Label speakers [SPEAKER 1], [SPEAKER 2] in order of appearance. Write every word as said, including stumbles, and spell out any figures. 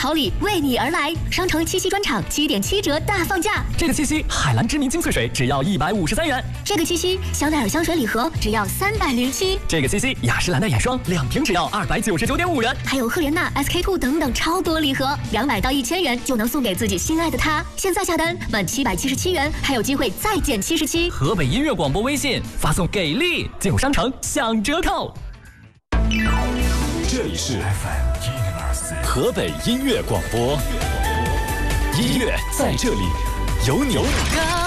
[SPEAKER 1] 好礼为你而来，商城七夕专场七点七折大放价。
[SPEAKER 2] 这个七夕，海蓝之谜精粹水只要一百五十三元。
[SPEAKER 1] 这个七夕，香奈儿香水礼盒只要三百零七。
[SPEAKER 2] 这个七夕，雅诗兰黛眼霜两瓶只要二百九十九点五元。
[SPEAKER 1] 还有赫莲娜、S K two 等等超多礼盒，两百到一千元就能送给自己心爱的他。现在下单满七百七十七元，还有机会再减七十七。
[SPEAKER 2] 河北音乐广播微信发送给力，进入商城享折扣。
[SPEAKER 3] 这里是 F M 河北音乐广播，音乐在这里，有你。